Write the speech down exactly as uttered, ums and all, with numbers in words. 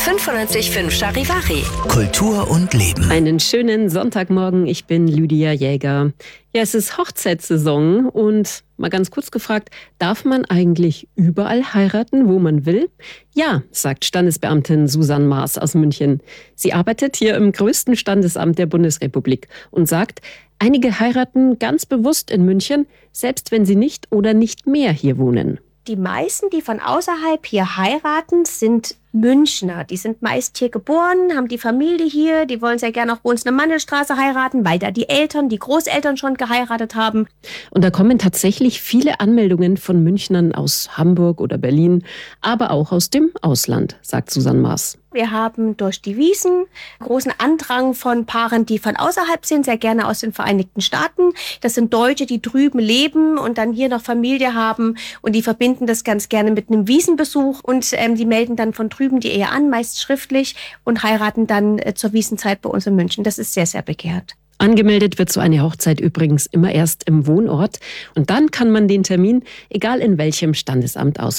fünfundneunzig Komma fünf Charivari. Kultur und Leben. Einen schönen Sonntagmorgen, ich bin Lydia Jäger. Ja, es ist Hochzeitssaison und mal ganz kurz gefragt, darf man eigentlich überall heiraten, wo man will? Ja, sagt Standesbeamtin Susanne Maas aus München. Sie arbeitet hier im größten Standesamt der Bundesrepublik und sagt, einige heiraten ganz bewusst in München, selbst wenn sie nicht oder nicht mehr hier wohnen. Die meisten, die von außerhalb hier heiraten, sind Münchner. Die sind meist hier geboren, haben die Familie hier, die wollen sehr gerne auch bei uns in der Mandelstraße heiraten, weil da die Eltern, die Großeltern schon geheiratet haben. Und da kommen tatsächlich viele Anmeldungen von Münchnern aus Hamburg oder Berlin, aber auch aus dem Ausland, sagt Susanne Maas. Wir haben durch die Wiesn großen Andrang von Paaren, die von außerhalb sind, sehr gerne aus den Vereinigten Staaten. Das sind Deutsche, die drüben leben und dann hier noch Familie haben und die verbinden das ganz gerne mit einem Wiesenbesuch und ähm, die melden dann von drüben die Ehe an, meist schriftlich, und heiraten dann äh, zur Wiesenzeit bei uns in München. Das ist sehr, sehr begehrt. Angemeldet wird so eine Hochzeit übrigens immer erst im Wohnort und dann kann man den Termin, egal in welchem Standesamt, auswählen.